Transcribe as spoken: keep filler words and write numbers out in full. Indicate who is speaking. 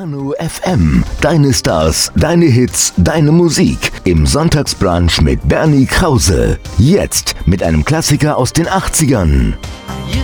Speaker 1: Nano F M. Deine Stars, deine Hits, deine Musik. Im Sonntagsbrunch mit Bernie Krause. Jetzt mit einem Klassiker aus den achtzigern.